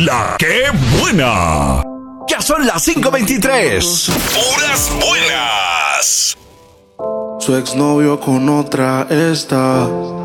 La que buena. Ya son las 5:23. Puras buenas. Su exnovio con otra está.